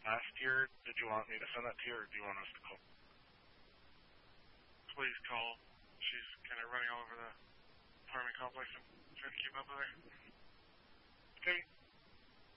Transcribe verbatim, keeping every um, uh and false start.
last year. Did you want me to send that to you, or do you want us to call? Please call. She's kind of running all over the apartment complex and trying to keep up with her. Okay.